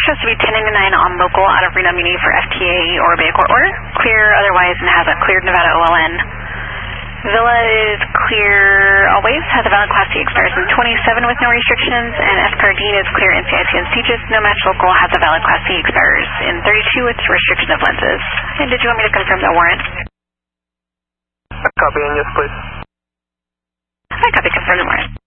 shows to be 1099 on local out of Reno Muni for FTA or Bay Court order. Clear otherwise and has a cleared Nevada OLN. Villa is clear always, has a valid Class C, expires in 27 with no restrictions, and Escardine is clear NCIC and CGIS. No Match Local has a valid Class C, expires in 32 with restriction of lenses. And did you want me to confirm the warrant? Copy, and yes, please. I copy, confirm the warrant.